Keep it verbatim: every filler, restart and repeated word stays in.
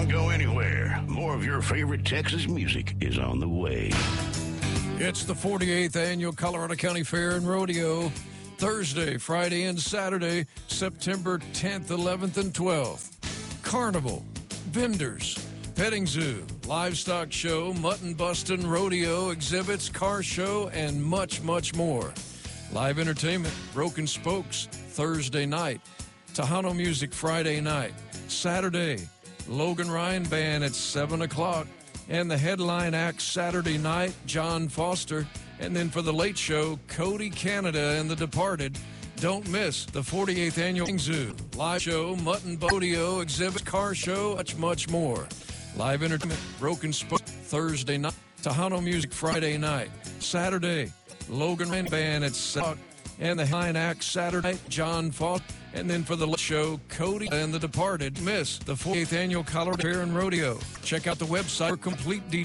Don't go anywhere. More of your favorite Texas music is on the way. It's the forty-eighth Annual Colorado County Fair and Rodeo. Thursday, Friday, and Saturday, September tenth, eleventh, and twelfth. Carnival, vendors, petting zoo, livestock show, mutton busting, rodeo, exhibits, car show, and much, much more. Live entertainment, Broken Spokes, Thursday night. Tejano Music, Friday night. Saturday, Logan Ryan Band at seven o'clock. And the headline act Saturday night, John Foster. And then for the late show, Cody Canada and The Departed. Don't miss the forty-eighth Annual Zoo, live show, mutton rodeo, exhibit, car show, much, much more. Live entertainment, Broken Spoke, Thursday night. Tejano Music, Friday night. Saturday, Logan Ryan Band at seven o'clock. And the headline act Saturday night, John Foster. And then for the late show, Cody and The Departed. Miss the forty-eighth Annual Colorado Fair and Rodeo. Check out the website for complete details.